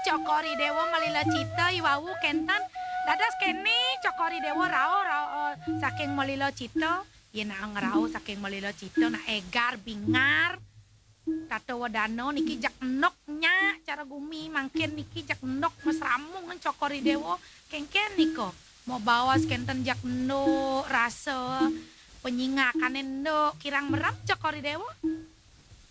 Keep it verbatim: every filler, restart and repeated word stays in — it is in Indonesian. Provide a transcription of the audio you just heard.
cokori dewo melila cita iwawu kenten dadas kene cokori dewo rao rao saking melila cita yen ngrao saking melila cita na egar bingar tato wadano niki jak nok nya cara gumi mangkin niki jak nok mas ramung kan cokori dewo kengken niko mau bawa kenten jak no rasa penyingakan no kirang meram cokori dewo